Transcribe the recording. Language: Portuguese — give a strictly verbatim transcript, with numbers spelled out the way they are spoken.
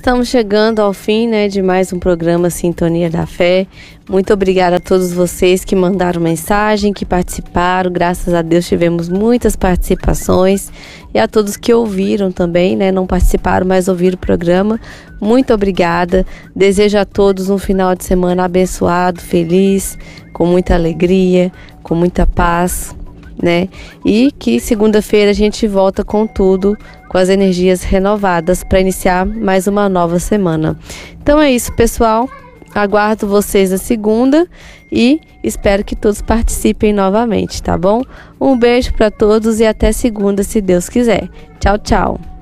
estamos chegando ao fim, né, de mais um programa Sintonia da Fé. Muito obrigada a todos vocês que mandaram mensagem, que participaram. Graças a Deus tivemos muitas participações. E a todos que ouviram também, né, não participaram, mas ouviram o programa. Muito obrigada. Desejo a todos um final de semana abençoado, feliz, com muita alegria, com muita paz, né? E que segunda-feira a gente volta com tudo, com as energias renovadas para iniciar mais uma nova semana. Então é isso, pessoal. Aguardo vocês na segunda e espero que todos participem novamente, tá bom? Um beijo para todos e até segunda, se Deus quiser. Tchau, tchau.